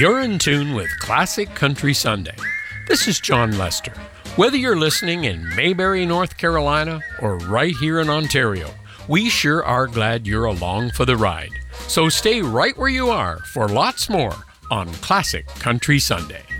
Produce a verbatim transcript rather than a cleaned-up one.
You're in tune with Classic Country Sunday. This is John Lester. Whether you're listening in Mayberry, North Carolina, or right here in Ontario, we sure are glad you're along for the ride. So stay right where you are for lots more on Classic Country Sunday.